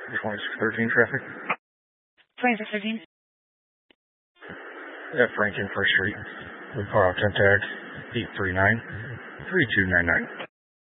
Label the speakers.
Speaker 1: 2613 traffic.
Speaker 2: 2613.
Speaker 1: At Franklin First Street. We call out 10 tag 839 3299.